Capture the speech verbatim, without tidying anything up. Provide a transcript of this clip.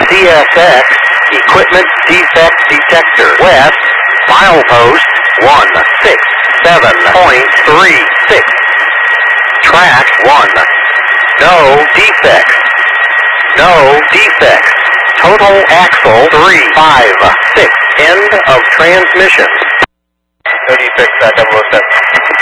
C S X, Equipment Defect Detector. West, milepost one six seven point three six. Track one. No defects. No defects. Total axle three five six. End of transmission. No defects, uh, double oh seven.